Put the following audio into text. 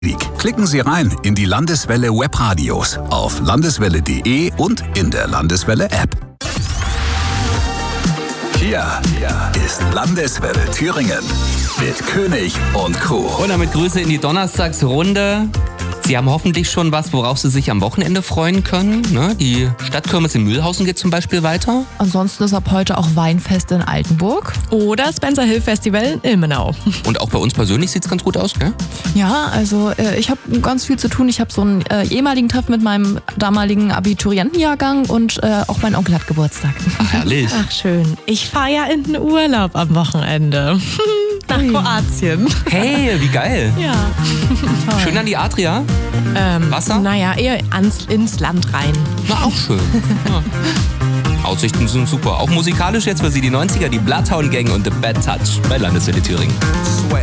Klicken Sie rein in die Landeswelle Webradios auf landeswelle.de und in der Landeswelle-App. Hier ist Landeswelle Thüringen mit König und Co. Und damit Grüße in die Donnerstagsrunde. Sie haben hoffentlich schon was, worauf Sie sich am Wochenende freuen können. Ne? Die Stadtkirmes in Mühlhausen geht zum Beispiel weiter. Ansonsten ist ab heute auch Weinfest in Altenburg. Oder Spencer Hill Festival in Ilmenau. Und auch bei uns persönlich sieht es ganz gut aus, gell? Ja, also ich habe ganz viel zu tun. Ich habe so einen ehemaligen Treffen mit meinem damaligen Abiturientenjahrgang und auch mein Onkel hat Geburtstag. Ach, herrlich. Ach schön. Ich fahre ja in den Urlaub am Wochenende. Nach Kroatien. Hey, wie geil. Ja. Schön an die Adria. Wasser? Naja, eher ins Land rein. Na, auch schön. Ja. Aussichten sind super. Auch musikalisch jetzt für Sie die 90er, die Bloodhound Gang und The Bad Touch bei Landeswelle Thüringen.